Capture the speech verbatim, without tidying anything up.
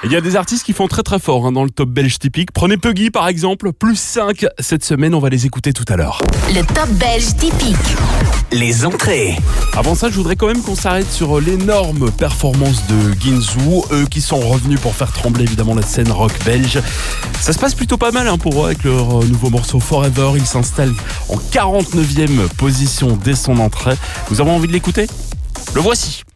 Il y a des artistes qui font très très fort hein, dans le top belge typique. Prenez Puggy par exemple, plus cinq cette semaine, on va les écouter tout à l'heure. Le top belge typique. Les entrées. Avant ça, je voudrais quand même qu'on s'arrête sur l'énorme performance de Ginzu, eux qui sont revenus pour faire trembler évidemment la scène rock belge. Ça se passe plutôt pas mal hein, pour eux avec leur nouveau morceau Forever. Ils s'installent en quarante-neuvième position dès son entrée. Vous avez envie de l'écouter ? Le voici.